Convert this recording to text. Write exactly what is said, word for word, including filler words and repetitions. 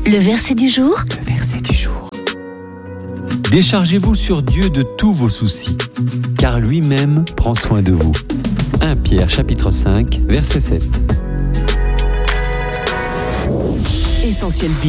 Le verset du jour. Le verset du jour. Déchargez-vous sur Dieu de tous vos soucis, car lui-même prend soin de vous. premier Pierre chapitre cinq, verset sept. Essentiel